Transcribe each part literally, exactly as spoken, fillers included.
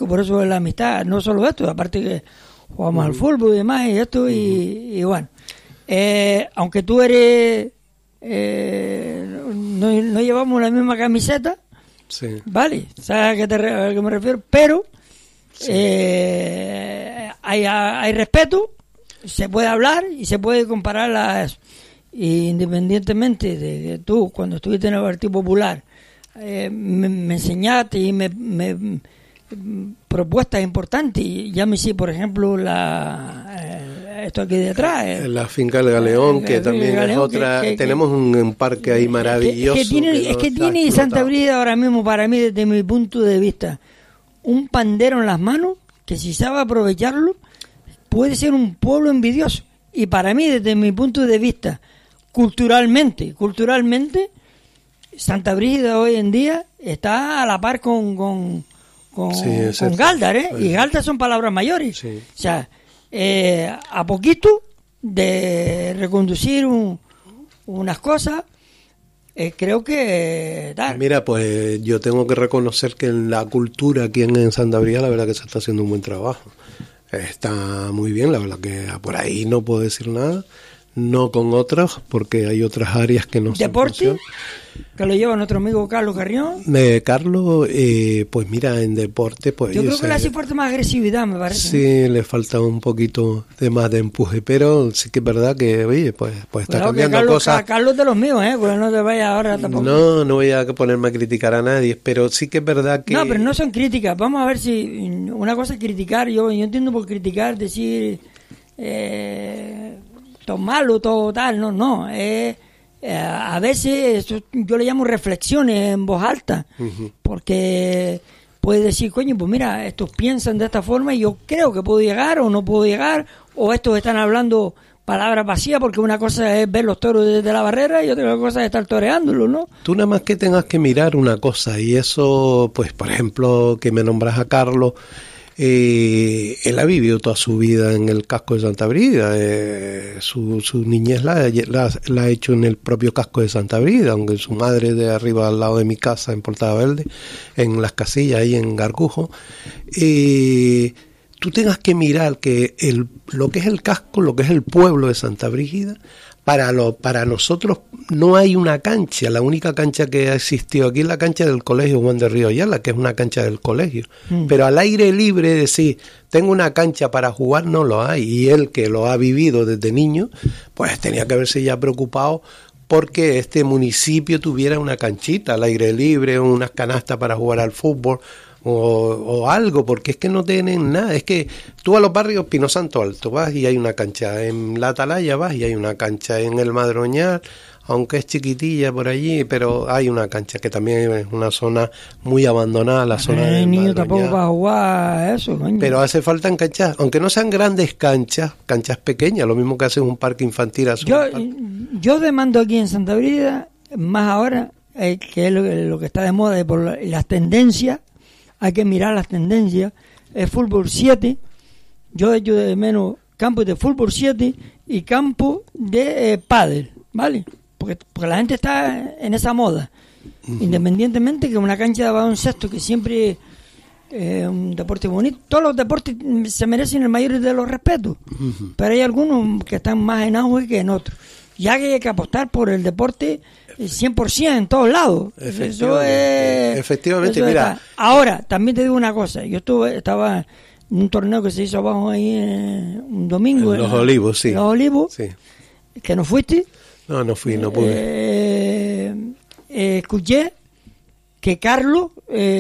por eso es la amistad, no solo esto, aparte que jugamos uh-huh. al fútbol y demás, y esto, uh-huh. y, y bueno, eh, aunque tú eres, eh, no, no llevamos la misma camiseta, sí. ¿vale? ¿Sabes a qué, te, a qué me refiero? Pero sí. eh, hay, hay respeto, se puede hablar y se puede comparar las, independientemente de que tú, cuando estuviste en el Partido Popular, eh, me, me enseñaste y me, me propuestas importantes, y ya me hice, por ejemplo, la eh, esto aquí detrás, eh, la finca del Galeón, eh, que también Galeón, es otra, que, que, tenemos un, un parque ahí maravilloso. Que, que tiene, que es que tiene Santa Brígida ahora mismo, para mí, desde mi punto de vista, un pandero en las manos, que si sabe aprovecharlo, puede ser un pueblo envidioso. Y para mí, desde mi punto de vista, culturalmente, culturalmente, Santa Brígida hoy en día está a la par con con, con, sí, con Galdar, ¿eh? Sí. Y Galdar son palabras mayores. Sí. O sea, eh, a poquito de reconducir un, unas cosas, eh, creo que... Tal. Mira, pues yo tengo que reconocer que en la cultura aquí en, en Santa Brígida, la verdad que se está haciendo un buen trabajo. Está muy bien, la verdad que por ahí no puedo decir nada. No con otras, porque hay otras áreas que no se ¿Deporte? Que lo lleva nuestro amigo Carlos Carrión. Eh, Carlos, eh, pues mira, en deporte... pues yo, yo creo sé, que le hace falta más agresividad, me parece. Sí, le falta un poquito de más de empuje, pero sí que es verdad que, oye, pues, pues está claro, cambiando Carlos, cosas. Carlos de los míos, ¿eh? Pues no te vayas ahora tampoco. No, no voy a ponerme a criticar a nadie, pero sí que es verdad que... No, pero no son críticas. Vamos a ver si... Una cosa es criticar, yo, yo entiendo por criticar, decir... Eh, todo malo, todo tal, no, no, eh, eh, a veces eso yo le llamo reflexiones en voz alta, uh-huh. porque puedes decir, coño, pues mira, estos piensan de esta forma y yo creo que puedo llegar o no puedo llegar, o estos están hablando palabras vacías, porque una cosa es ver los toros desde la barrera y otra cosa es estar toreándolos, ¿no? Tú nada más que tengas que mirar una cosa, y eso, pues por ejemplo, que me nombras a Carlos. Eh, él ha vivido toda su vida en el casco de Santa Brígida, eh, su, su niñez la, la, la ha hecho en el propio casco de Santa Brígida, aunque su madre de arriba al lado de mi casa en Portada Verde, en Las Casillas, ahí en Gargujo. Eh, tú tengas que mirar que el, lo que es el casco, lo que es el pueblo de Santa Brígida, para, lo, para nosotros no hay una cancha. La única cancha que ha existido aquí es la cancha del Colegio Juan de Río Ayala, que es una cancha del colegio. Mm. Pero al aire libre, decir, tengo una cancha para jugar, no lo hay. Y él, que lo ha vivido desde niño, pues tenía que haberse ya preocupado porque este municipio tuviera una canchita al aire libre, unas canastas para jugar al fútbol, O, o algo, porque es que no tienen nada. Es que tú a los barrios Pino Santo Alto vas y hay una cancha, en La Atalaya vas y hay una cancha, en el Madroñal, aunque es chiquitilla por allí, pero hay una cancha, que también es una zona muy abandonada, la zona del Madroñal. Niño tampoco va a jugar eso, coño. Pero hace falta en canchas, aunque no sean grandes canchas, canchas pequeñas, lo mismo que hacen un parque infantil. Yo, un parque. yo demando aquí en Santa Brígida, más ahora, eh, que es lo, lo que está de moda, y por las tendencias. Hay que mirar las tendencias. El fútbol siete, yo he hecho de menos campos de fútbol siete y campo de eh, pádel, ¿vale? Porque, porque la gente está en esa moda. Uh-huh. Independientemente que una cancha de baloncesto, que siempre es eh, un deporte bonito, todos los deportes se merecen el mayor de los respetos, uh-huh. pero hay algunos que están más en auge que en otros. Ya que hay que apostar por el deporte cien por ciento en todos lados. Efectivamente, eso es, efectivamente eso mira. Está. Ahora, también te digo una cosa. Yo estuve estaba en un torneo que se hizo abajo ahí eh, un domingo. En Los en, Olivos, sí. En Los Olivos. Sí. ¿Que no fuiste? No, no fui, no pude. Eh, eh, escuché que Carlos,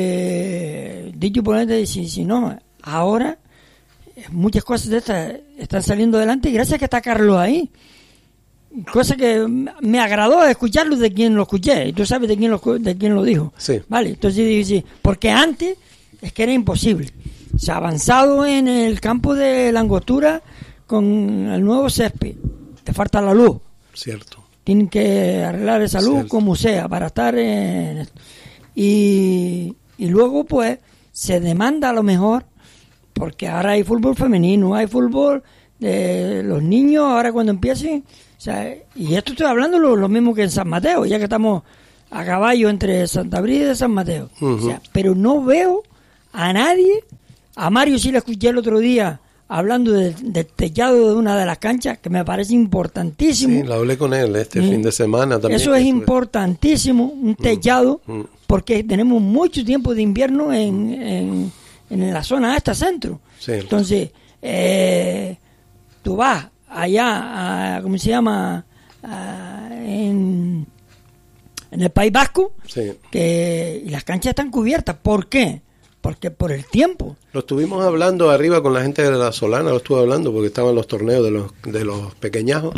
eh, dicho por él, si, si no, ahora muchas cosas de estas están saliendo adelante y gracias a que está Carlos ahí. Cosa que me agradó escucharlo de quien lo escuché, y tú sabes de quién lo, de quién lo dijo. Sí. Vale, entonces dije sí, porque antes es que era imposible. Se ha avanzado en el campo de la angostura con el nuevo césped. Te falta la luz. Cierto. Tienen que arreglar esa luz. Cierto. Como sea, para estar en esto. Y, y luego, pues, se demanda a lo mejor, porque ahora hay fútbol femenino, hay fútbol de los niños, ahora cuando empiecen. O sea, y esto estoy hablando lo, lo mismo que en San Mateo, ya que estamos a caballo entre Santa Brígida y San Mateo. Uh-huh. O sea, pero no veo a nadie A Mario sí le escuché el otro día hablando del de techado de una de las canchas, que me parece importantísimo. Sí, lo hablé con él este sí. fin de semana también. Eso es importantísimo, un techado, mm, mm. porque tenemos mucho tiempo de invierno en, en, en la zona esta centro. Sí. Entonces, eh, tú vas allá, a, ¿cómo se llama? A, en, en el País Vasco, sí. que y las canchas están cubiertas. ¿Por qué? Porque por el tiempo. Lo estuvimos hablando arriba con la gente de la Solana, lo estuve hablando porque estaban los torneos de los de los pequeñajos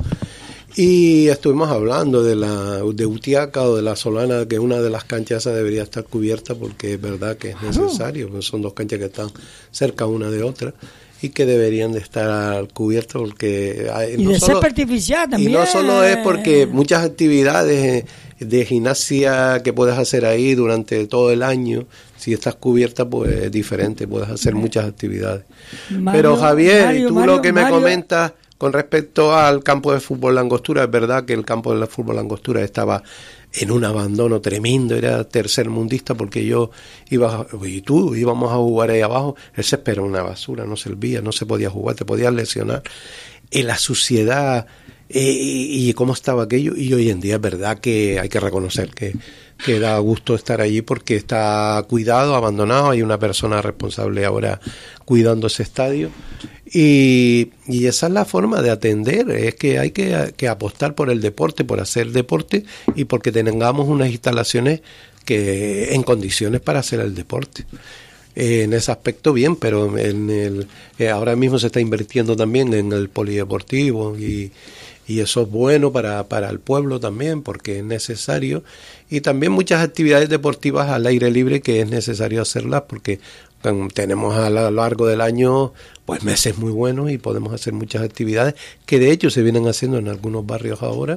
y estuvimos hablando de la de Utiaca o de la Solana, que una de las canchas esa debería estar cubierta porque es verdad que es necesario, porque son dos canchas que están cerca una de otra y que deberían de estar cubiertas porque hay, y no de solo, ser artificial también. Y no solo es porque muchas actividades de gimnasia que puedes hacer ahí durante todo el año, si estás cubierta, pues es diferente, puedes hacer muchas actividades. Mario, Pero Javier, Mario, tú Mario, lo que me Mario. comentas con respecto al campo de fútbol Langostura, es verdad que el campo de fútbol Langostura estaba en un abandono tremendo, era tercermundista, porque yo iba, y tú íbamos a jugar ahí abajo, el césped era una basura, no servía, no se podía jugar, te podías lesionar, en la suciedad, eh, y, y cómo estaba aquello, y hoy en día es verdad que hay que reconocer que, que da gusto estar allí porque está cuidado, abandonado, hay una persona responsable ahora cuidando ese estadio. Y, y esa es la forma de atender, es que hay que, que apostar por el deporte, por hacer deporte y porque tengamos unas instalaciones que en condiciones para hacer el deporte. Eh, en ese aspecto bien, pero en el, eh, ahora mismo se está invirtiendo también en el polideportivo y, y eso es bueno para, para el pueblo también porque es necesario, y también muchas actividades deportivas al aire libre que es necesario hacerlas porque tenemos a lo largo del año pues meses muy buenos y podemos hacer muchas actividades que de hecho se vienen haciendo en algunos barrios ahora,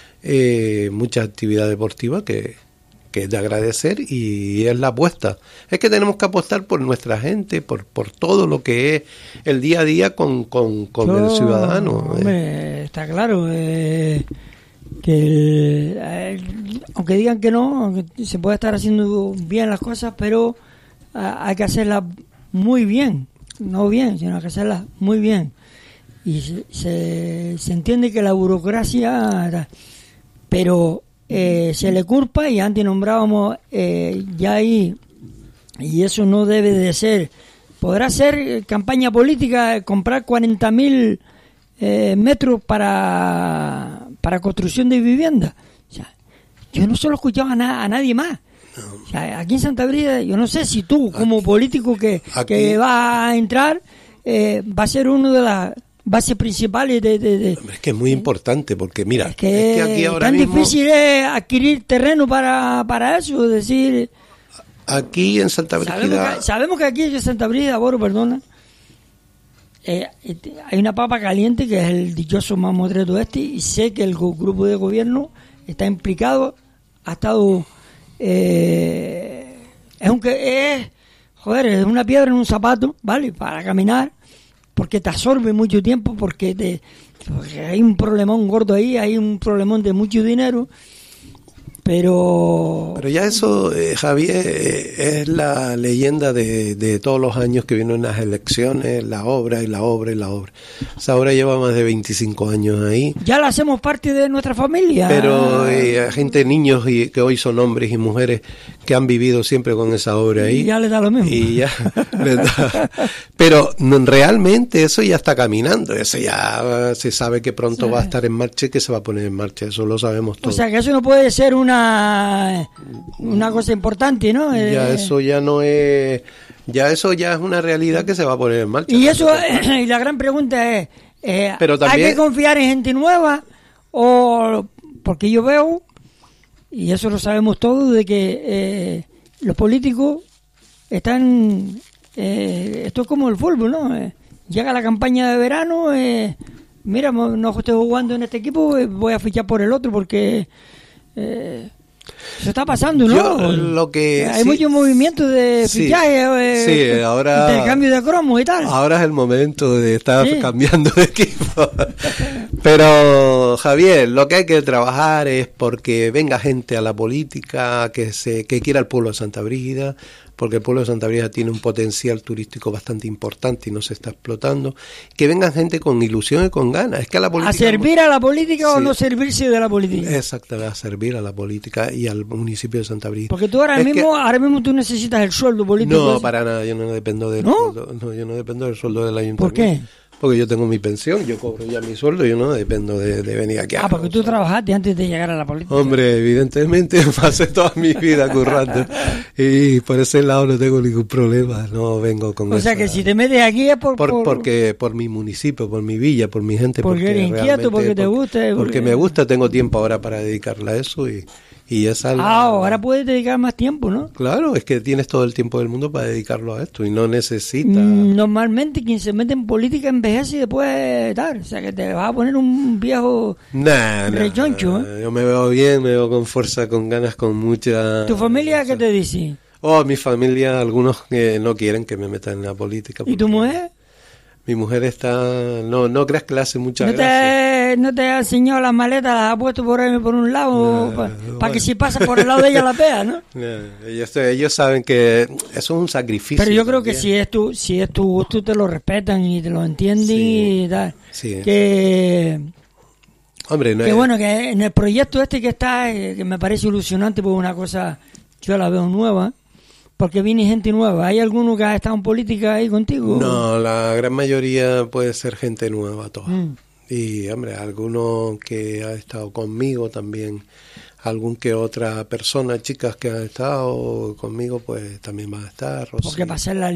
eh, muchas actividades deportivas que, que es de agradecer y es la apuesta. Es que tenemos que apostar por nuestra gente, por por todo lo que es el día a día con, con, con Yo, el ciudadano. Hombre, eh. está claro eh, que el, el, aunque digan que no, se puede estar haciendo bien las cosas, pero hay que hacerlas muy bien, no bien, sino hay que hacerlas muy bien. Y se, se, se entiende que la burocracia, pero eh, se le culpa, y antes nombrábamos eh, ya ahí, y eso no debe de ser. Podrá ser campaña política, comprar cuarenta mil eh, metros para, para construcción de vivienda. O sea, yo no solo escuchaba a, na, a nadie más. O sea, aquí en Santa Brígida, yo no sé si tú, como aquí, político que, que va a entrar, eh, va a ser uno de las bases principales de... de, de es que es muy eh, importante, porque mira, es que, es que aquí ahora tan mismo... difícil es adquirir terreno para, para eso, es decir... Aquí en Santa Brígida... Sabemos que, sabemos que aquí en Santa Brígida, Boro, perdona, eh, hay una papa caliente que es el dichoso mamotreto este, y sé que el grupo de gobierno está implicado, ha estado... Eh, es un que es joder es una piedra en un zapato, vale, para caminar, porque te absorbe mucho tiempo, porque te porque hay un problemón gordo ahí, hay un problemón de mucho dinero, pero pero ya eso, eh, Javier, eh, es la leyenda de, de todos los años que vienen las elecciones, la obra y la obra y la obra. Esa obra lleva más de veinticinco años ahí. Ya la hacemos parte de nuestra familia. Pero eh, gente, niños y que hoy son hombres y mujeres que han vivido siempre con esa obra ahí. Y ya les da lo mismo. Y ya les da. Pero no, realmente eso ya está caminando. Eso ya uh, se sabe que pronto sí. va a estar en marcha y que se va a poner en marcha. Eso lo sabemos todos. O sea que eso no puede ser una una cosa importante, ¿no? Ya eh, eso ya no es, ya eso ya es una realidad que se va a poner en marcha. Y eso, eh, y la gran pregunta es, eh, Pero también, ¿hay que confiar en gente nueva? O porque yo veo, y eso lo sabemos todos, de que eh, los políticos están, eh, esto es como el fútbol, ¿no? Eh, llega la campaña de verano, eh, mira, no estoy jugando en este equipo, voy a fichar por el otro porque... Eh, eso está pasando, ¿no? Yo, lo que, Hay sí, mucho movimiento de sí, fichaje, eh, sí, ahora, intercambio de cromos y tal. Ahora es el momento de estar sí. cambiando de equipo. Pero, Javier, lo que hay que trabajar es porque venga gente a la política que se que quiera el pueblo de Santa Brígida, porque el pueblo de Santa Brígida tiene un potencial turístico bastante importante y no se está explotando. Que vengan gente con ilusión y con ganas. Es que a la política... ¿A servir a la política sí. o no servirse de la política? Exactamente, a servir a la política y al municipio de Santa Brígida. Porque tú ahora es mismo que... ahora mismo tú necesitas el sueldo político. No, ese. para nada, yo no dependo del ¿No? sueldo. No, yo no dependo del sueldo del ayuntamiento. ¿Por qué? Porque yo tengo mi pensión, yo cobro ya mi sueldo, yo no dependo de, de venir aquí. Ah, porque tú trabajaste antes de llegar a la política. Hombre, evidentemente pasé toda mi vida currando y por ese lado no tengo ningún problema, no vengo con O sea esa... que si te metes aquí es por... por, por... porque por mi municipio, por mi villa, por mi gente. Porque, porque eres inquieto, porque te porque, gusta. Porque, porque me gusta, tengo tiempo ahora para dedicarle a eso y, y esa es la... Ah, ahora puedes dedicar más tiempo, ¿no? Claro, es que tienes todo el tiempo del mundo para dedicarlo a esto y no necesitas... Normalmente quien se mete en política envejece y después tal, o sea que te vas a poner un viejo nah, rechoncho, nah, ¿eh? Yo me veo bien, me veo con fuerza, con ganas, con mucha... ¿Tu familia qué te dice? Oh, mi familia, algunos que no quieren que me meta en la política. ¿Y tu mujer? Mi mujer está... No, no creas que le hace mucha ¿No gracia. te, ¿No te ha enseñado las maletas, las ha puesto por, ahí, por un lado, No, para pa bueno. que si pasa por el lado de ella la pea, ¿no? No, ellos, ellos saben que eso es un sacrificio. Pero yo creo también. que si es tu si es tu gusto te lo respetan y te lo entienden Sí, y tal. sí, que... Hombre, no Que es... bueno, que en el proyecto este que está, eh, que me parece ilusionante, porque una cosa yo la veo nueva, porque viene gente nueva. ¿Hay alguno que ha estado en política ahí contigo? No, la gran mayoría puede ser gente nueva, toda. Mm. Y, hombre, alguno que ha estado conmigo también, algún que otra persona, chicas que han estado conmigo, pues también van a estar. Rosy. Porque para hacer la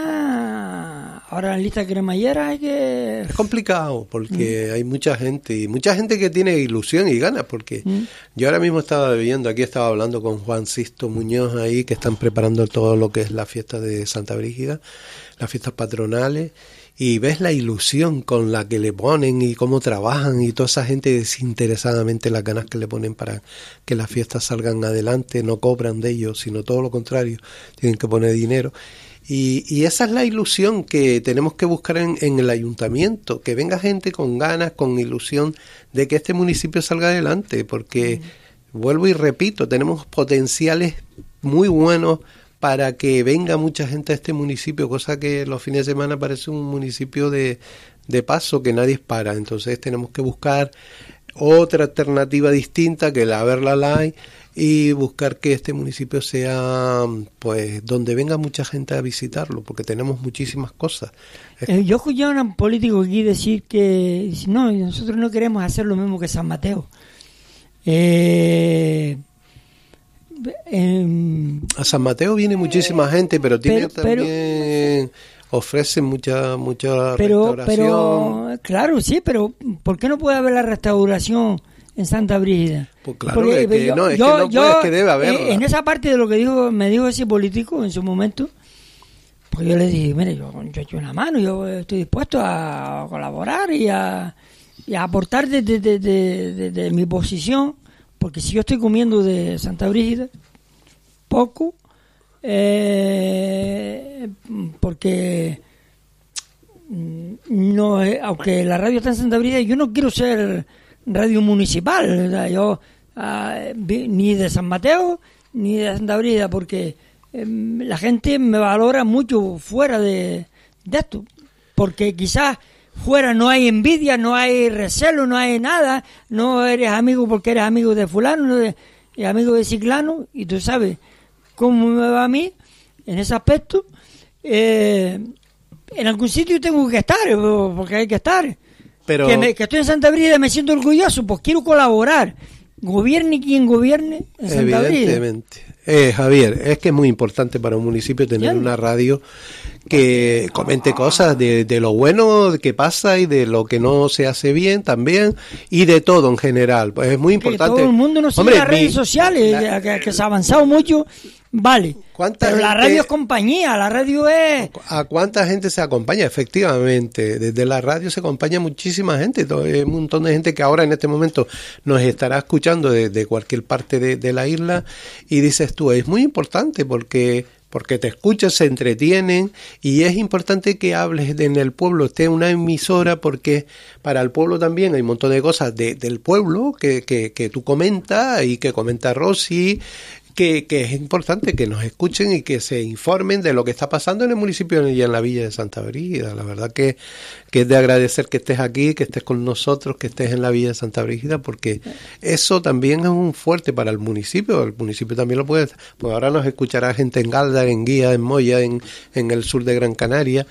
lista, ahora la lista cremallera hay que... Es complicado porque Mm. hay mucha gente y mucha gente que tiene ilusión y ganas porque Mm. yo ahora mismo estaba viendo, aquí estaba hablando con Juan Sisto Muñoz ahí que están preparando todo lo que es la fiesta de Santa Brígida, las fiestas patronales y ves la ilusión con la que le ponen y cómo trabajan y toda esa gente desinteresadamente las ganas que le ponen para que las fiestas salgan adelante, no cobran de ellos, sino todo lo contrario, tienen que poner dinero. Y, y esa es la ilusión que tenemos que buscar en, en el ayuntamiento, que venga gente con ganas, con ilusión de que este municipio salga adelante, porque, mm. vuelvo y repito, tenemos potenciales muy buenos para que venga mucha gente a este municipio, cosa que los fines de semana parece un municipio de, de paso que nadie para. Entonces tenemos que buscar otra alternativa distinta que la Verla Live y buscar que este municipio sea, pues, donde venga mucha gente a visitarlo, porque tenemos muchísimas cosas. Eh, yo escuché a un político aquí decir que no, nosotros no queremos hacer lo mismo que San Mateo. Eh... Eh, a San Mateo viene muchísima gente, pero tiene pero, pero, también ofrecen mucha mucha pero, restauración. Pero claro, sí, pero ¿por qué no puede haber la restauración en Santa Brígida? Pues claro, Porque, que, yo, no, es yo, que no yo, puede, es que debe haberla. En esa parte de lo que dijo me dijo ese político en su momento, pues yo le dije, mire, yo, yo echo una mano, yo estoy dispuesto a colaborar y a, y a aportar desde de, de, de, de mi posición. Porque si yo estoy comiendo de Santa Brígida, poco, eh, porque no, aunque la radio está en Santa Brígida, yo no quiero ser radio municipal, ¿verdad? Yo uh, ni de San Mateo ni de Santa Brígida, porque eh, la gente me valora mucho fuera de, de esto, porque quizás fuera no hay envidia, no hay recelo, no hay nada, no eres amigo porque eres amigo de fulano, no eres amigo de ciclano, y tú sabes cómo me va a mí en ese aspecto. Eh, en algún sitio tengo que estar, porque hay que estar. Pero que, me, que estoy en Santa Brígida, me siento orgulloso, pues quiero colaborar. Gobierne quien gobierne en Santa Brígida. Evidentemente. Eh, Javier, es que es muy importante para un municipio tener ¿Bien? una radio que comente cosas de, de lo bueno que pasa y de lo que no se hace bien también y de todo en general. Pues es muy importante. Que todo el mundo no sigue Hombre, las redes mi, sociales, la, que, que se ha avanzado mucho, vale. Pero la radio es compañía, la radio es... ¿A cuánta gente se acompaña? Efectivamente, desde la radio se acompaña muchísima gente, todo, hay un montón de gente que ahora en este momento nos estará escuchando desde de cualquier parte de, de la isla y dices tú, es muy importante porque porque te escuchan, se entretienen, y es importante que hables de, en el pueblo, esté una emisora, porque para el pueblo también hay un montón de cosas de, del pueblo que, que, que tú comentas y que comenta Rosy, que, que es importante que nos escuchen y que se informen de lo que está pasando en el municipio y en la villa de Santa Brígida. La verdad que, que es de agradecer que estés aquí, que estés con nosotros, que estés en la villa de Santa Brígida, porque eso también es un fuerte para el municipio. El municipio también lo puede, pues ahora nos escuchará gente en Galdar, en Guía, en Moya, en, en el sur de Gran Canaria.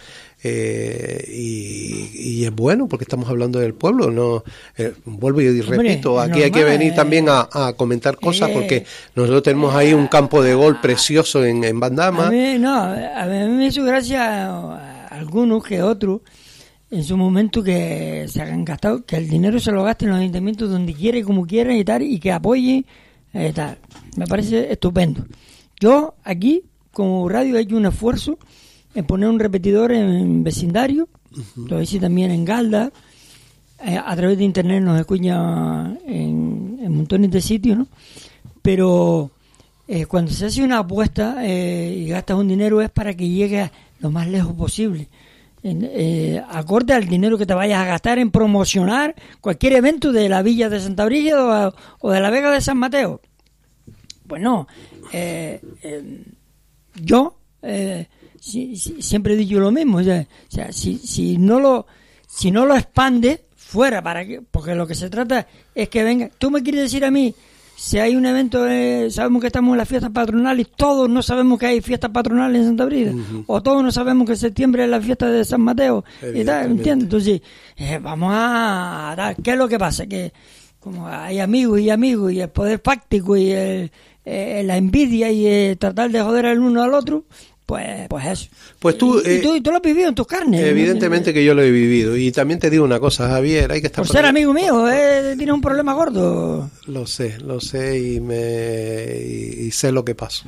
Eh, y, y es bueno porque estamos hablando del pueblo, no eh, vuelvo y repito, Hombre, aquí hay que venir eh, también a, a comentar cosas eh, porque nosotros tenemos ahí un campo de gol precioso en, en Bandama. A mí, no, a mí me hizo gracia a algunos que otros en su momento que se hagan gastado, que el dinero se lo gasten en los ayuntamientos donde quiere, como quiera y tal, y que apoyen eh, tal. Me parece estupendo. Yo aquí como radio he hecho un esfuerzo en poner un repetidor en vecindario, uh-huh. Lo hice también en Galda, eh, a través de internet nos escucha en, en montones de sitios, ¿no? Pero eh, cuando se hace una apuesta eh, y gastas un dinero es para que llegue lo más lejos posible, en, eh, acorde al dinero que te vayas a gastar en promocionar cualquier evento de la villa de Santa Brígida o, o de la Vega de San Mateo. Pues no, eh, eh, yo... Eh, Sí, sí, siempre he dicho lo mismo, o sea, o sea si, si no lo si no lo expande fuera, para que, porque lo que se trata es que venga. Tú me quieres decir a mí, si hay un evento, eh, sabemos que estamos en las fiestas patronales, todos no sabemos que hay fiestas patronales en Santa Brígida, uh-huh. O todos no sabemos que en septiembre es la fiesta de San Mateo, y tal, ¿entiendes? Entonces, eh, vamos a dar, ¿qué es lo que pasa? Que como hay amigos y amigos, y el poder fáctico, y el, eh, la envidia, y eh, tratar de joder al uno al otro, Pues, pues eso. Pues tú, y, eh, y tú, y tú lo has vivido en tus carnes. Evidentemente ¿no? que yo lo he vivido. Y también te digo una cosa, Javier, hay que estar... Por ser amigo mío, eh, tienes un problema gordo. Lo sé, lo sé y me y, y sé lo que pasó.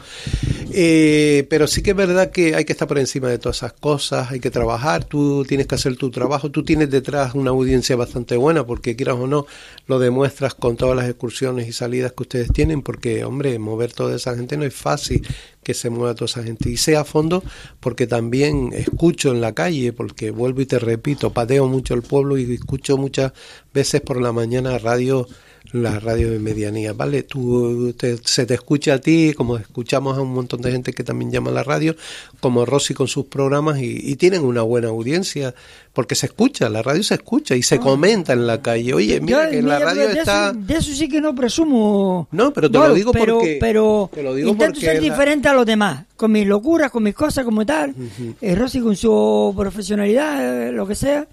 Eh, pero sí que es verdad que hay que estar por encima de todas esas cosas, hay que trabajar, tú tienes que hacer tu trabajo, tú tienes detrás una audiencia bastante buena, porque quieras o no, lo demuestras con todas las excursiones y salidas que ustedes tienen, porque, hombre, mover toda esa gente no es fácil, que se mueva toda esa gente. Y sé a fondo porque también escucho en la calle, porque vuelvo y te repito, pateo mucho el pueblo y escucho muchas veces por la mañana radio, la radio de medianía, ¿vale? Tú te, se te escucha a ti, como escuchamos a un montón de gente que también llama a la radio, como Rosy con sus programas, y, y tienen una buena audiencia, porque se escucha, la radio se escucha y se comenta en la calle. Oye, mira, yo, que en la radio de está... Eso, de eso sí que no presumo. No, pero te no, lo digo pero, porque... Pero te lo digo intento porque ser la... diferente a los demás, con mis locuras, con mis cosas, como tal. Uh-huh. Eh, Rosy con su profesionalidad, eh, lo que sea.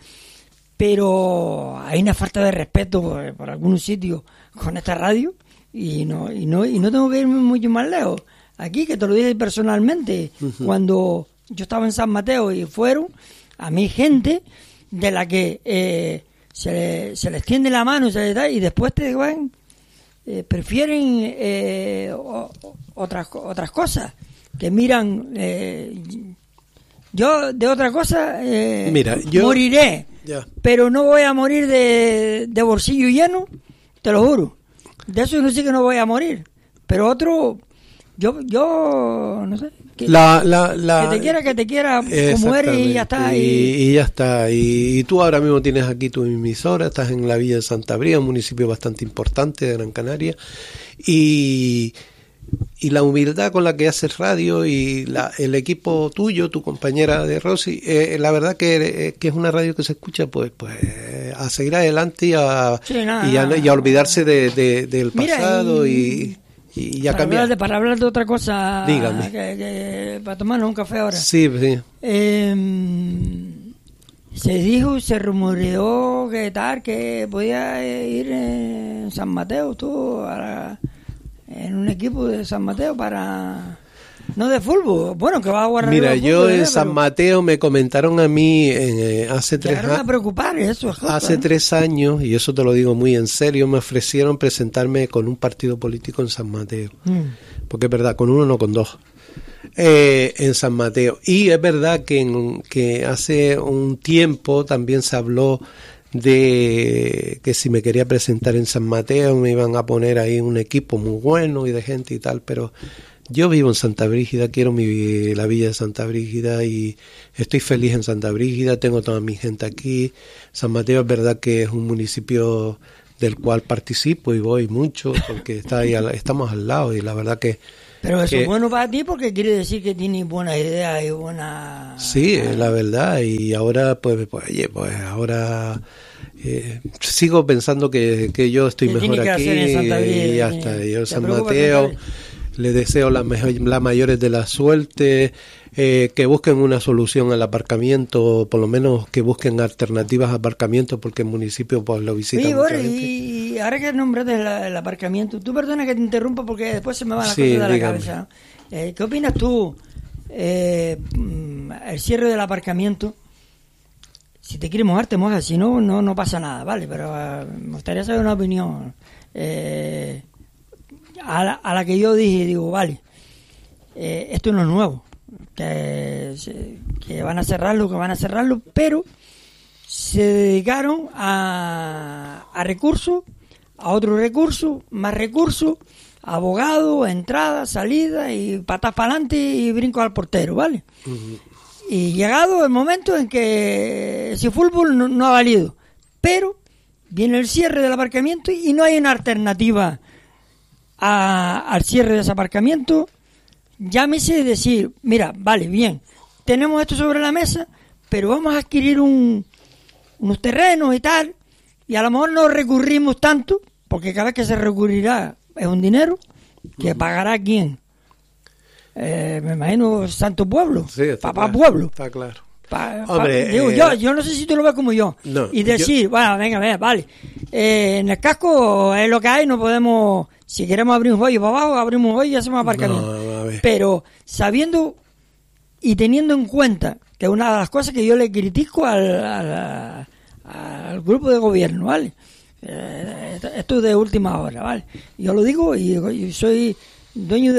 Pero hay una falta de respeto por, por algunos sitios con esta radio y no y no y no tengo que irme mucho más lejos. Aquí, que te lo dije personalmente, uh-huh. Cuando yo estaba en San Mateo y fueron a mí gente de la que eh, se, le, se les tiende la mano, se les da, y después te van, eh, prefieren eh, o, otras otras cosas, que miran. Eh, yo de otra cosa eh, Mira, yo, moriré. Ya. Pero no voy a morir de, de bolsillo lleno, te lo juro. De eso no sé que no voy a morir. Pero otro, yo, yo no sé. Que, la, la, la, que te quiera, que te quiera como eres y ya está. Y, y ya está. Y, y tú ahora mismo tienes aquí tu emisora, estás en la villa de Santa Brígida, un municipio bastante importante de Gran Canaria. Y... y la humildad con la que haces radio y la, el equipo tuyo, tu compañera de Rosy, eh, la verdad que, eh, que es una radio que se escucha pues pues a seguir adelante y a, sí, nada, y a, y a olvidarse de, de, del pasado. Mira, y, y, y a para cambiar. Hablar de, para hablar de otra cosa, dígame. Que, que, para tomarnos un café ahora. Sí, sí. Eh, se dijo, se rumoreó que tal, que podía ir en San Mateo, tú, a la, en un equipo de San Mateo para... No de fútbol, bueno, que va a guardar. Mira, yo fútbol, en ¿eh? San Pero Mateo me comentaron a mí eh, hace tres años. a preocupar eso. Justo, hace ¿eh? tres años, y eso te lo digo muy en serio, me ofrecieron presentarme con un partido político en San Mateo. Mm. Porque es verdad, con uno no, con dos. Eh, en San Mateo. Y es verdad que, en, que hace un tiempo también se habló de que si me quería presentar en San Mateo me iban a poner ahí un equipo muy bueno y de gente y tal, pero yo vivo en Santa Brígida, quiero mi, la villa de Santa Brígida y estoy feliz en Santa Brígida, tengo toda mi gente aquí. San Mateo es verdad que es un municipio del cual participo y voy mucho porque está ahí, estamos al lado y la verdad que... Pero eso que, es bueno para ti porque quiere decir que tienes buenas ideas y buena... Sí, es la verdad y ahora pues, pues oye, pues ahora... Eh, sigo pensando que, que yo estoy mejor aquí y ya está. Yo San Mateo le deseo las la mayores de las suertes, eh, que busquen una solución al aparcamiento, por lo menos que busquen alternativas a aparcamiento, porque el municipio pues lo visita sí, mucha bueno, gente. Y ahora que nombraste el, el aparcamiento, tú perdona que te interrumpa porque después se me van las sí, cosas de dígame. la cabeza, ¿no? Eh, ¿Qué opinas tú eh, el cierre del aparcamiento? Si te quieres mojar, te mojas, si no, no, no pasa nada, ¿vale? Pero uh, me gustaría saber una opinión eh, a, la, a la que yo dije, digo, vale, eh, esto no es nuevo, que, que van a cerrarlo, que van a cerrarlo, pero se dedicaron a, a recursos, a otros recursos, más recursos, abogados, entrada, salida, y patas para adelante y brinco al portero, ¿vale? Uh-huh. Y llegado el momento en que ese fútbol no, no ha valido, pero viene el cierre del aparcamiento y no hay una alternativa a, al cierre de ese aparcamiento. Llámese decir, mira, vale, bien, tenemos esto sobre la mesa, pero vamos a adquirir un, unos terrenos y tal, y a lo mejor no recurrimos tanto, porque cada vez que se recurrirá es un dinero que pagará quién. Eh, me imagino Santo Pueblo, sí, Papá claro, Pueblo. Está claro. Pa, Hombre, pa, digo, eh, yo, yo no sé si tú lo ves como yo. No, y decir, yo... bueno, venga, venga, vale. Eh, en el casco es lo que hay, no podemos, si queremos abrir un hoyo para abajo, abrimos un hoyo y hacemos aparcamiento. No, pero sabiendo y teniendo en cuenta que es una de las cosas que yo le critico al, al, al grupo de gobierno, ¿vale? Eh, esto es de última hora, ¿vale? Yo lo digo y, y soy dueño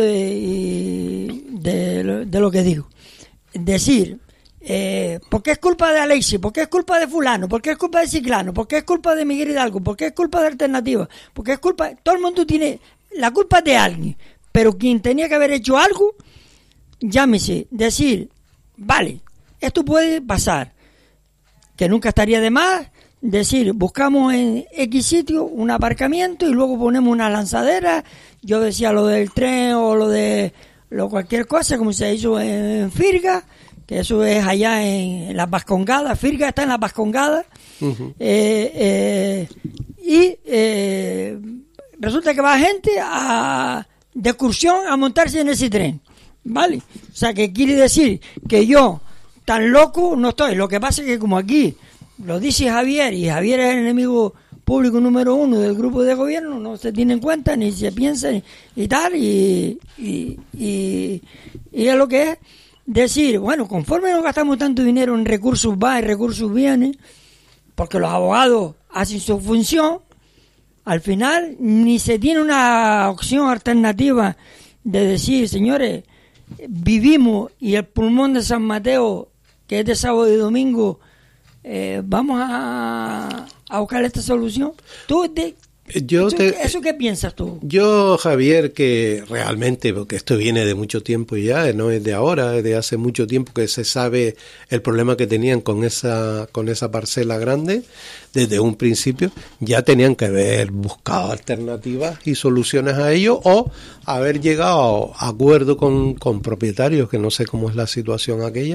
de, de, de lo que digo. Decir, eh, ¿por qué es culpa de Alexis? ¿Por qué es culpa de fulano? ¿Por qué es culpa de Ciclano? ¿Por qué es culpa de Miguel Hidalgo? ¿Por qué es culpa de Alternativa? ¿Por qué es culpa? Todo el mundo tiene la culpa de alguien, pero quien tenía que haber hecho algo, llámese, decir, vale, esto puede pasar, que nunca estaría de más decir, buscamos en X sitio un aparcamiento y luego ponemos una lanzadera. Yo decía lo del tren o lo de lo cualquier cosa, como se hizo en Firga, que eso es allá en las Vascongadas. Firga está en las Vascongadas. Uh-huh. eh, eh, y eh, resulta que va gente a, de excursión a montarse en ese tren, ¿vale? O sea, que quiere decir que yo tan loco no estoy. Lo que pasa es que como aquí lo dice Javier, y Javier es el enemigo público número uno del grupo de gobierno, no se tiene en cuenta, ni se piensa, y, y tal, y, y, y, y es lo que es decir, bueno, conforme nos gastamos tanto dinero en recursos va y recursos vienen, porque los abogados hacen su función, al final ni se tiene una opción alternativa de decir, señores, vivimos y el pulmón de San Mateo, que es de sábado y domingo, Eh, vamos a, a buscar esta solución. ¿Tú de, yo ¿eso, te, ¿Eso qué piensas tú? Yo, Javier, que realmente, porque esto viene de mucho tiempo ya, no es de ahora, es de hace mucho tiempo que se sabe el problema que tenían con esa, con esa parcela grande, desde un principio, ya tenían que haber buscado alternativas y soluciones a ello, o haber llegado a acuerdo con, con propietarios, que no sé cómo es la situación aquella,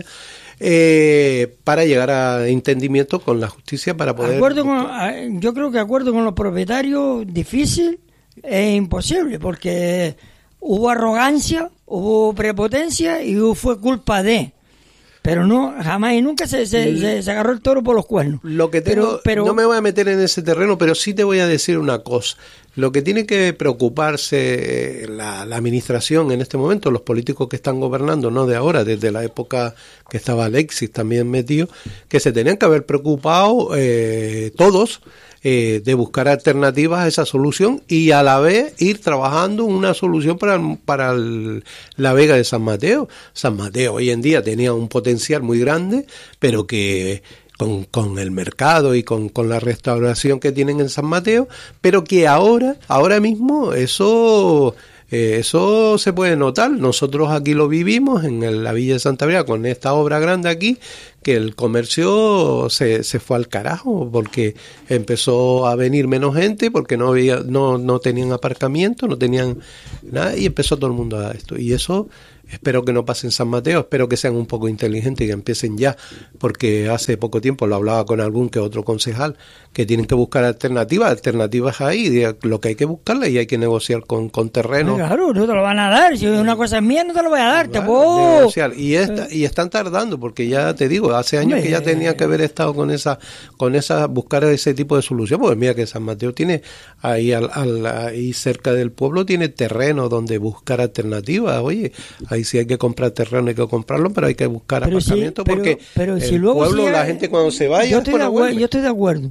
Eh, para llegar a entendimiento con la justicia para poder... Acuerdo con, yo creo que acuerdo con los propietarios difícil e imposible, porque hubo arrogancia, hubo prepotencia y fue culpa de... Pero no, jamás y nunca se, se, se, se agarró el toro por los cuernos. Lo que tengo, pero, pero, no me voy a meter en ese terreno, pero sí te voy a decir una cosa. Lo que tiene que preocuparse la, la administración en este momento, los políticos que están gobernando, no de ahora, desde la época que estaba Alexis también metido, que se tenían que haber preocupado eh, todos eh, de buscar alternativas a esa solución y a la vez ir trabajando una solución para, para el, la Vega de San Mateo. San Mateo hoy en día tenía un potencial muy grande, pero que... Con, con el mercado y con, con la restauración que tienen en San Mateo, pero que ahora, ahora mismo eso Eh, eso se puede notar. Nosotros aquí lo vivimos en el, la Villa de Santa Brígida con esta obra grande aquí, que el comercio se, se fue al carajo porque empezó a venir menos gente, porque no había, no, no tenían aparcamiento, no tenían nada, y empezó todo el mundo a esto. Y eso espero que no pase en San Mateo, espero que sean un poco inteligentes y que empiecen ya, porque hace poco tiempo lo hablaba con algún que otro concejal, que tienen que buscar alternativas, alternativas ahí, lo que hay que buscarlas, y hay que negociar con, con terreno. Claro, no te lo van a dar, si una cosa es mía no te lo voy a dar, vale, te puedo... negociar. Y, esta, y están tardando, porque ya te digo, hace años Hombre, que ya tenían que haber estado con esa, con esa, buscar ese tipo de solución, porque mira que San Mateo tiene, ahí, al, al, ahí cerca del pueblo, tiene terreno donde buscar alternativas, oye, ahí sí hay que comprar terreno, hay que comprarlo, pero hay que buscar pero aparcamiento, sí, pero, porque pero el si luego pueblo, si hay, la gente cuando se vaya... Yo estoy, de acuerdo, yo estoy de acuerdo,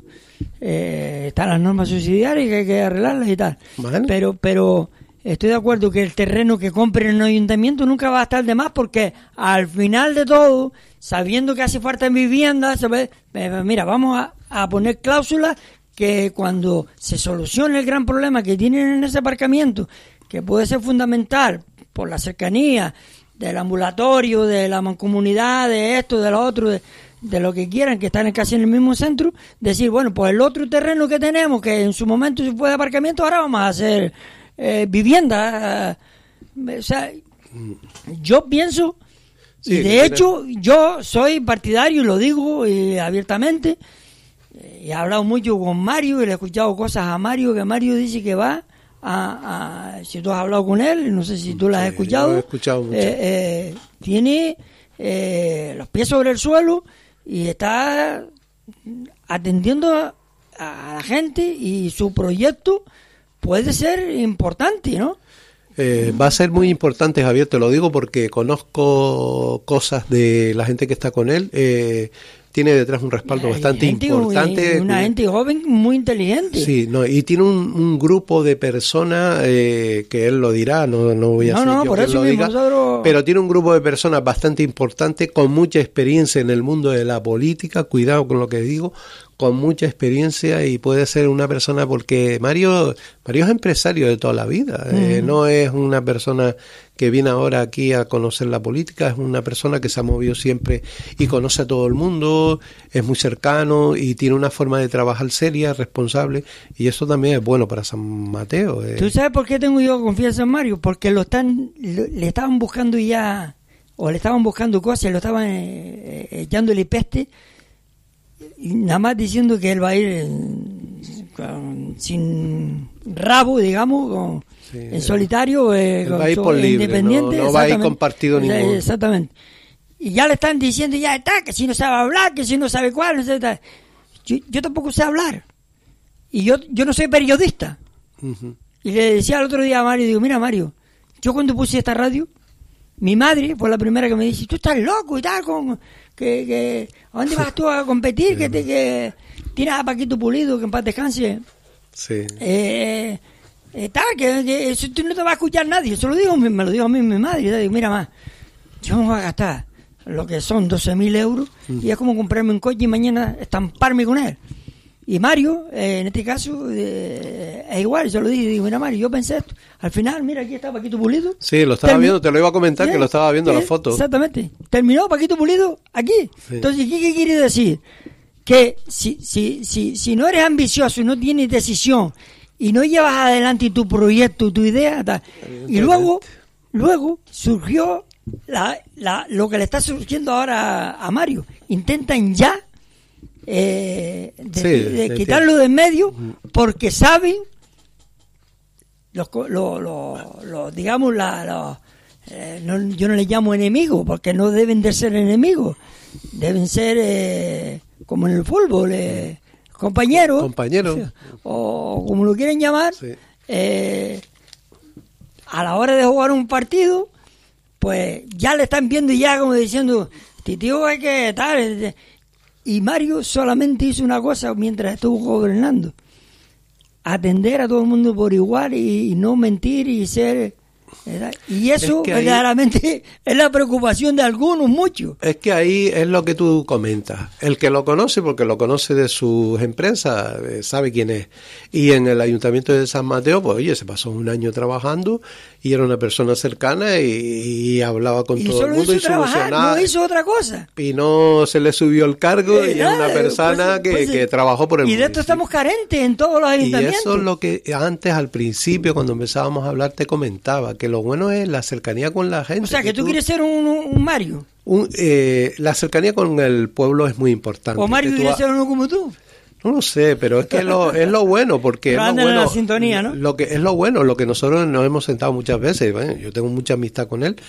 eh, están las normas subsidiarias que hay que arreglarlas y tal, vale. pero pero estoy de acuerdo que el terreno que compre en el ayuntamiento nunca va a estar de más, porque al final de todo, sabiendo que hace falta vivienda, ¿sabes? Mira, vamos a, a poner cláusulas que cuando se solucione el gran problema que tienen en ese aparcamiento, que puede ser fundamental por la cercanía del ambulatorio, de la mancomunidad, de esto, de lo otro, de, de lo que quieran, que están casi en el mismo centro, decir, bueno, pues el otro terreno que tenemos, que en su momento se fue de aparcamiento, ahora vamos a hacer eh, vivienda. Eh, o sea, yo pienso, sí, y de hecho, tiene... yo soy partidario, y lo digo eh, abiertamente, eh, he hablado mucho con Mario, y le he escuchado cosas a Mario, que Mario dice que va a, a si tú has hablado con él, no sé si tú lo has sí, escuchado, lo he escuchado mucho. Eh, eh, tiene eh, los pies sobre el suelo y está atendiendo a, a la gente, y su proyecto puede ser importante, ¿no? Eh, va a ser muy importante, Javier, te lo digo porque conozco cosas de la gente que está con él. Eh, tiene detrás un respaldo bastante gente, importante. Una gente joven muy inteligente. Sí, no, y tiene un, un grupo de personas, eh, que él lo dirá, no, no voy a no, ser no, yo por quien eso lo mismo, diga, nosotros... pero tiene un grupo de personas bastante importante, con mucha experiencia en el mundo de la política, cuidado con lo que digo, con mucha experiencia, y puede ser una persona, porque Mario Mario es empresario de toda la vida, mm. eh, no es una persona que viene ahora aquí a conocer la política, es una persona que se ha movido siempre y conoce a todo el mundo, es muy cercano y tiene una forma de trabajar seria, responsable, y eso también es bueno para San Mateo. Eh. ¿Tú sabes por qué tengo yo confianza en Mario? Porque lo están lo, le estaban buscando ya, o le estaban buscando cosas, lo estaban eh, echándole peste, y nada más diciendo que él va a ir en, con, sin rabo, digamos, con, sí, en solitario, eh, con, va a ir por libre, independiente, no, no va a ir con partido ninguno. Exactamente. Y ya le están diciendo, ya está, que si no sabe hablar, que si no sabe cuál, no sé, tal. Yo, yo tampoco sé hablar. Y yo yo no soy periodista. Uh-huh. Y le decía el otro día a Mario, digo, mira Mario, yo cuando puse esta radio, mi madre fue la primera que me dice, tú estás loco y tal, con... Que, que, ¿a dónde vas tú a competir? Sí, que, te, que tienes a Paquito Pulido, que en paz descanse. Sí. Eh, eh, tal, que, que eso tú no te va a escuchar nadie. Eso lo digo, me, me lo dijo a mí mi madre. Digo, mira más, yo me voy a gastar lo que son doce mil euros mm. y es como comprarme un coche y mañana estamparme con él. Y Mario, eh, en este caso, eh, es igual, yo lo dije, digo, mira Mario, yo pensé esto. Al final, mira, aquí está Paquito Pulido. Sí, lo estaba Termin- viendo, te lo iba a comentar, ¿sí? Que lo estaba viendo ¿Sí? la foto. Exactamente. Terminó Paquito Pulido aquí. Sí. Entonces, ¿qué, ¿qué quiere decir? Que si, si, si, si no eres ambicioso y no tienes decisión y no llevas adelante tu proyecto, tu idea, tal, y luego, luego surgió la, la, lo que le está surgiendo ahora a, a Mario. Intentan ya Eh, de, sí, de, de quitarlo de en medio, porque saben los, los, los, los digamos la, los, eh, no, yo no les llamo enemigos porque no deben de ser enemigos, deben ser eh, como en el fútbol, eh, compañeros compañeros o como lo quieren llamar, sí. eh, a la hora de jugar un partido pues ya le están viendo ya como diciendo, este tío hay que estar. Y Mario solamente hizo una cosa mientras estuvo gobernando: atender a todo el mundo por igual y, y no mentir y ser ¿verdad? Y eso es que verdaderamente ahí, es la preocupación de algunos, muchos. Es que ahí es lo que tú comentas. El que lo conoce, porque lo conoce de sus empresas, eh, sabe quién es. Y en el Ayuntamiento de San Mateo, pues oye, se pasó un año trabajando y era una persona cercana y, y hablaba con y todo solo el mundo hizo y trabajar, solucionaba. no hizo otra cosa. Y no se le subió el cargo Eh, y es una nada, persona pues, que, pues, que trabajó por el Y de municipio. esto estamos carentes en todos los Y ayuntamientos. eso es lo que antes, al principio, cuando empezábamos a hablar, te comentaba, que lo bueno es la cercanía con la gente. O sea, que, que tú, tú quieres ser un, un Mario. Un, eh, la cercanía con el pueblo es muy importante. ¿O Mario quiere ser uno como tú? No lo sé, pero es que lo, es lo bueno, porque pero es lo andan bueno, en la sintonía, ¿no? Lo que es lo bueno, lo que nosotros nos hemos sentado muchas veces. Bueno, yo tengo mucha amistad con él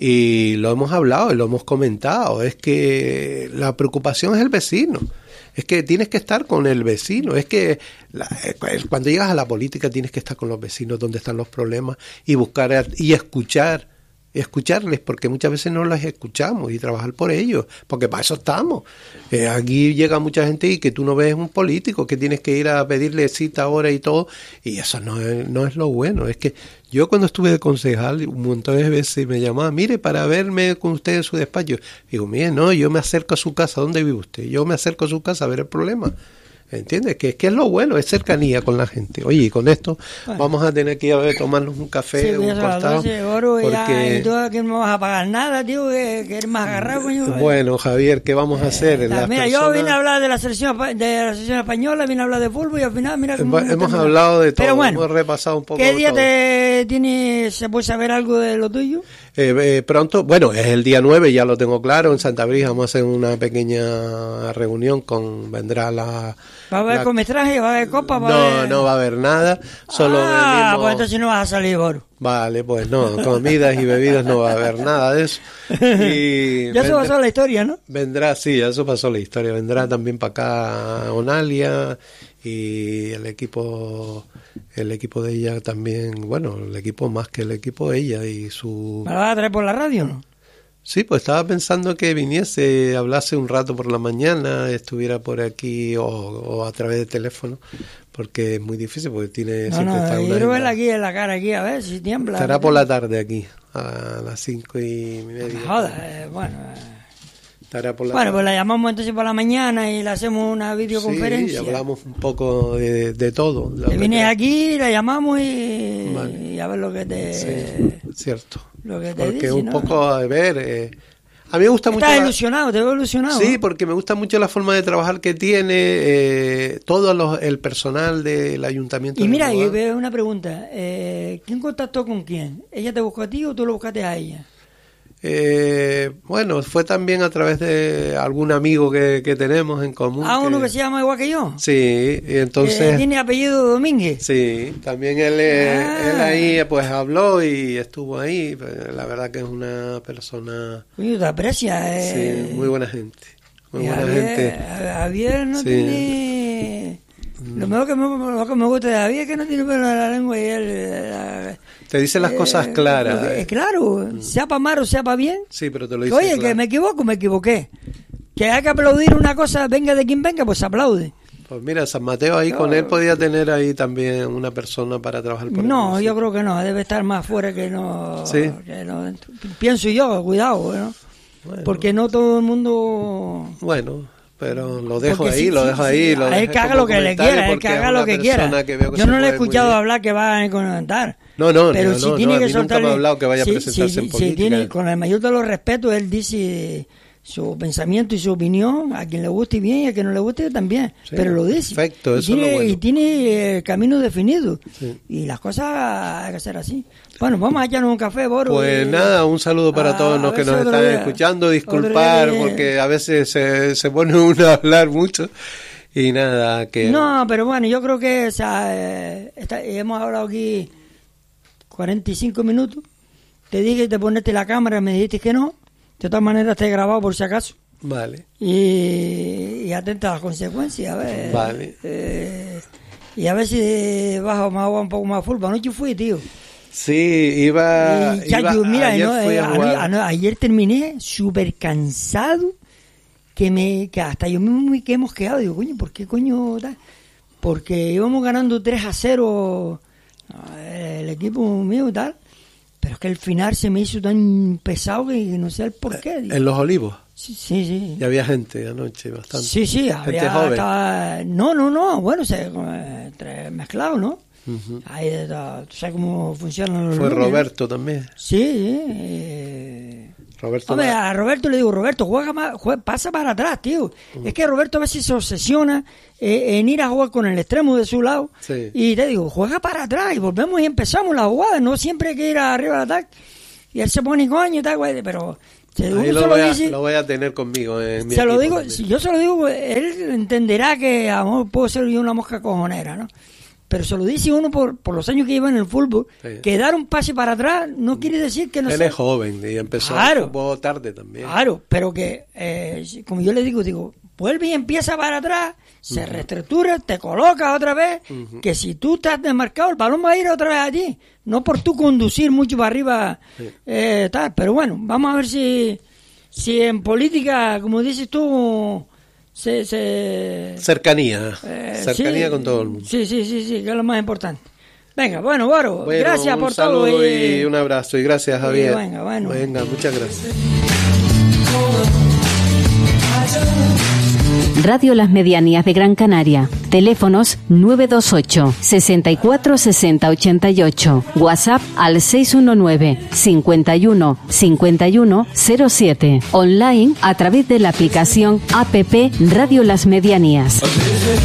y lo hemos hablado y lo hemos comentado. Es que la preocupación es el vecino. Es que tienes que estar con el vecino. Es que la, cuando llegas a la política tienes que estar con los vecinos, donde están los problemas y buscar y escuchar. escucharles, porque muchas veces no los escuchamos y trabajar por ellos, porque para eso estamos. Eh, aquí llega mucha gente y que tú no ves un político, que tienes que ir a pedirle cita ahora y todo, y eso no es, no es lo bueno. Es que yo cuando estuve de concejal, un montón de veces me llamaba, mire, para verme con usted en su despacho. Digo, mire, no, yo me acerco a su casa, ¿dónde vive usted? Yo me acerco a su casa a ver el problema. ¿Entiendes? Que es que es lo bueno, es cercanía con la gente. Oye, y con esto bueno, vamos a tener que ir a ver, tomarnos un café, sí, un costado. Oro, porque... ya, y tú que no vas a pagar nada, tío, que, que eres más agarrado, coño. Bueno, Javier, ¿qué vamos a hacer? Eh, Las mira, personas... yo vine a hablar de la selección de la selección española, vine a hablar de fútbol y al final, mira cómo hemos, hemos hablado de todo, pero bueno, hemos repasado un poco. ¿qué día todo. te tiene, se puede saber algo de lo tuyo? Eh, eh, pronto, bueno, es el día nueve, ya lo tengo claro, en Santa Brisa vamos a hacer una pequeña reunión con, vendrá la... ¿Va a haber la... cometraje? ¿Va a haber copa? ¿Va no, a haber... no va a haber nada, solo Ah, venimos... pues entonces no vas a salir, Boro. Vale, pues no, comidas y bebidas no va a haber nada de eso. Y ya se vendrá, pasó la historia, ¿no? Vendrá, sí, ya eso pasó la historia, vendrá también para acá Onalia y el equipo... el equipo de ella también, bueno, el equipo más que el equipo de ella y su... ¿Me la vas a traer por la radio, no? Sí, pues estaba pensando que viniese, hablase un rato por la mañana, estuviera por aquí o, o a través de teléfono, porque es muy difícil, porque tiene... No, siempre no, está yo una quiero verla agenda. aquí en la cara, aquí, a ver si tiembla. Estará por la tarde aquí, a las cinco y media. Joder, eh, bueno... Eh. Estará por la bueno, tarde. Pues la llamamos entonces por la mañana y le hacemos una videoconferencia. Sí, y hablamos un poco de, de todo. Te vienes aquí, la llamamos y, vale. y a ver lo que te... Sí, cierto. Lo que te porque dice, un ¿no? poco, a ver... Eh, a mí me gusta mucho... Estás la... ilusionado, te veo ilusionado. Sí, porque me gusta mucho la forma de trabajar que tiene eh, todo los, el personal del ayuntamiento. Y mira, y veo una pregunta. Eh, ¿Quién contactó con quién? ¿Ella te buscó a ti o tú lo buscaste a ella? Eh, bueno, fue también a través de algún amigo que, que tenemos en común. Ah, que... uno que se llama igual que yo. Sí, y entonces... Eh, ¿Tiene apellido Domínguez? Sí, también él, Ah. él ahí pues habló y estuvo ahí. La verdad que es una persona... Uy, te aprecia. Eh. Sí, muy buena gente. Muy Y buena Javier, gente. Javier no Sí. tiene... Lo mejor que me, lo que me gusta de Javier es que no tiene pelo en la lengua y él... eh, Te dice las eh, cosas claras. eh, claro, sea para mal o sea para bien. Sí, pero te lo Que, dice oye, claro. que me equivoco, me equivoqué. Que hay que aplaudir una cosa, venga de quien venga, pues se aplaude. Pues mira, San Mateo ahí No. con él podía tener ahí también una persona para trabajar por No, él. yo creo que no, debe estar más fuera que no. Sí. Que no dentro. Pienso yo, cuidado, ¿no? Bueno. Porque no todo el mundo... Bueno, pero lo dejo Porque ahí, sí, lo sí, dejo sí, ahí. Lo él dejé que haga como lo que le comentario quiera, él porque que es haga una lo que quiera. persona que veo que Yo se no le he mueve muy escuchado bien. hablar que va a comentar. No, no, pero no, si no, tiene no, a que mí nunca soltarle, me ha hablado que vaya a si- presentarse si- en si política. tiene, con el mayor de los respetos, él dice su pensamiento y su opinión, a quien le guste bien y a quien no le guste también, Sí, pero lo dice. perfecto, y eso es tiene, lo bueno. Y tiene el camino definido. Sí. Y las cosas hay que hacer así. Bueno, vamos a echarnos un café, Boro. Pues y- nada, un saludo para a todos los que ver si nos otro están día- escuchando. otro Disculpar día- porque a veces se, se pone uno a hablar mucho. Y nada, que... No, pero bueno, yo creo que o sea, eh, está- hemos hablado aquí cuarenta y cinco minutos. Te dije que te ponerte la cámara, me dijiste que no. De todas maneras, te he grabado por si acaso. Vale. Y, y atenta a las consecuencias. A ver, Vale. eh, y a ver si bajo más agua un poco más full. Anoche fui, tío. Sí, iba... Y, ya, iba- yo, mira, ayer no, fui eh, a ano- jugar. ano- ayer terminé súper cansado. Que me que hasta yo mismo me quedé mosqueado. Digo, coño, ¿por qué coño tal? Porque íbamos ganando tres a cero el equipo mío y tal. pero es que el final se me hizo tan pesado que no sé el por qué. ¿En Los Olivos? Sí, sí, sí. Y había gente anoche, bastante. Sí, sí, gente había... joven. Estaba, no, no, no, bueno, se, entre mezclado, ¿no? Uh-huh. Ahí está, tú sabes cómo funcionan los Fue lunes, Roberto ¿no? también. Sí, sí. Eh... Roberto Hombre, la... a Roberto le digo, Roberto, juega más, juega, pasa para atrás, tío. Uh-huh. Es que Roberto a veces se obsesiona eh, en ir a jugar con el extremo de su lado. Sí. Y te digo, juega para atrás y volvemos y empezamos la jugada. No siempre hay que ir arriba del ataque. Y él se pone coño y tal, güey, pero... Ahí lo, se voy lo, a, dice, lo voy a tener conmigo. En mi se lo digo, también. si yo se lo digo, él entenderá que a lo mejor puedo ser yo una mosca cojonera, ¿no? Pero se lo dice uno por, por los años que lleva en el fútbol, sí. Que dar un pase para atrás no quiere decir que no él sea... es joven y empezó claro, un poco tarde también. Claro, pero que, eh, como yo le digo, digo, vuelve y empieza para atrás, se uh-huh. reestructura, te coloca otra vez, uh-huh. que si tú estás desmarcado, el balón va a ir otra vez a ti, no por tú conducir mucho para arriba, sí. eh, tal. Pero bueno, vamos a ver si, si en política, como dices tú... Se, se, cercanía, eh, cercanía sí, con todo el mundo. Sí, sí, sí, sí, que es lo más importante. Venga, bueno, Boro, bueno, gracias por todo. Un saludo y... y un abrazo, y gracias, Javier. Sí, venga, bueno. Venga, muchas gracias. Radio Las Medianías de Gran Canaria. Teléfonos nueve dos ocho, sesenta y cuatro, sesenta, ochenta y ocho. WhatsApp al seis uno nueve, cincuenta y uno, cincuenta y uno, cero siete. Online a través de la aplicación app Radio Las Medianías.